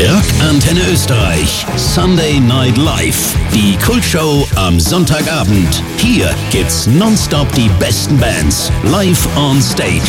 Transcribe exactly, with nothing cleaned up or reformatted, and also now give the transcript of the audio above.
Rock Antenne Österreich. Sunday Night Live. Die Kultshow am Sonntagabend. Hier gibt's nonstop die besten Bands live on stage.